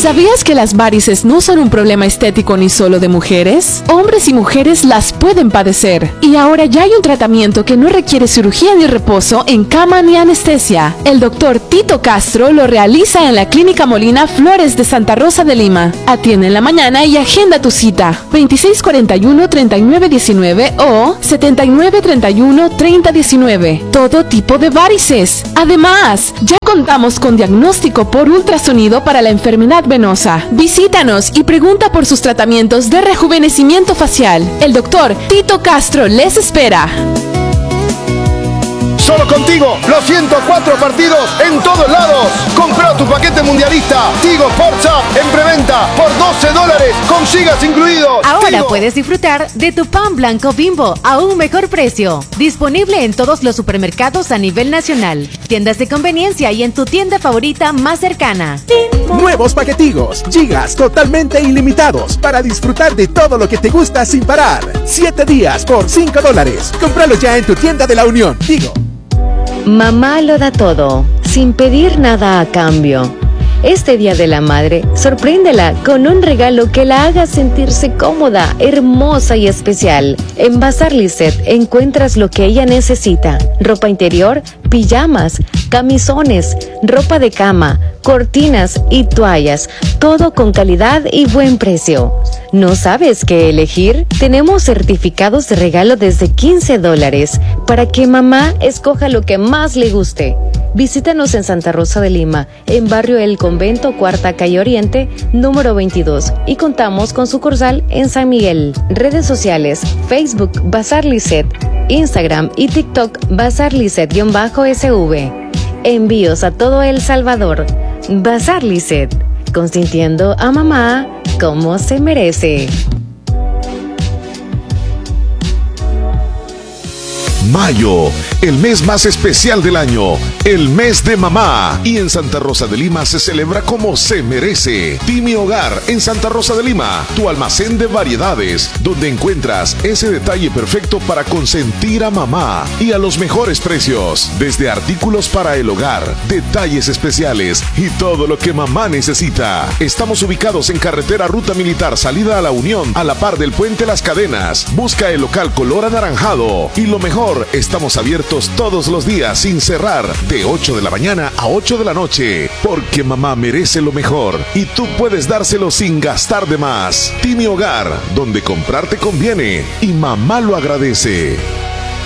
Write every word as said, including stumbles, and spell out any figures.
¿Sabías que las varices no son un problema estético ni solo de mujeres? Hombres y mujeres las pueden padecer. Y ahora ya hay un tratamiento que no requiere cirugía ni reposo en cama ni anestesia. El doctor Tito Castro lo realiza en la Clínica Molina Flores de Santa Rosa de Lima. Atiende en la mañana y agenda tu cita. veintiséis cuarenta y uno, treinta y nueve diecinueve o setenta y nueve treinta y uno, treinta diecinueve. Todo tipo de varices. Además, ya contamos con diagnóstico por ultrasonido para la enfermedad venosa. Visítanos y pregunta por sus tratamientos de rejuvenecimiento facial. El doctor Tito Castro les espera. Solo contigo, los ciento cuatro partidos en todos lados. Compra tu paquete mundialista Tigo Forza en preventa por doce dólares, con gigas incluidos. Ahora Tigo. Puedes disfrutar de tu pan blanco Bimbo a un mejor precio. Disponible en todos los supermercados a nivel nacional, tiendas de conveniencia y en tu tienda favorita más cercana. Nuevos paquetigos, gigas totalmente ilimitados para disfrutar de todo lo que te gusta sin parar. Siete días por cinco dólares. Cómpralo ya en tu tienda de la Unión. Tigo. Mamá lo da todo, sin pedir nada a cambio. Este Día de la Madre, sorpréndela con un regalo que la haga sentirse cómoda, hermosa y especial. En Bazar Lisset encuentras lo que ella necesita: ropa interior, pijamas, camisones, ropa de cama, cortinas y toallas, todo con calidad y buen precio. ¿No sabes qué elegir? Tenemos certificados de regalo desde quince dólares para que mamá escoja lo que más le guste. Visítanos en Santa Rosa de Lima, en Barrio El Convento, Cuarta Calle Oriente, número veintidós, y contamos con sucursal en San Miguel. Redes sociales: Facebook Bazar Lisset, Instagram y TikTok Bazar Lisset-S V. Envíos a todo El Salvador. Bazar Lisset, consintiendo a mamá como se merece. Mayo, el mes más especial del año, el mes de mamá. Y en Santa Rosa de Lima se celebra como se merece. Timi Hogar en Santa Rosa de Lima, tu almacén de variedades, donde encuentras ese detalle perfecto para consentir a mamá y a los mejores precios. Desde artículos para el hogar, detalles especiales y todo lo que mamá necesita. Estamos ubicados en carretera Ruta Militar, salida a La Unión, a la par del Puente Las Cadenas. Busca el local color anaranjado. Y lo mejor, estamos abiertos todos los días sin cerrar, de ocho de la mañana a ocho de la noche, porque mamá merece lo mejor y tú puedes dárselo sin gastar de más. Timi Hogar, donde comprar te conviene y mamá lo agradece.